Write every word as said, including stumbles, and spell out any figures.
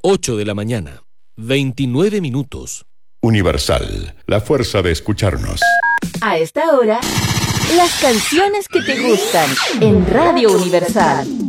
ocho de la mañana, veintinueve minutos. Universal, la fuerza de escucharnos. A esta hora, las canciones que te gustan en Radio Universal.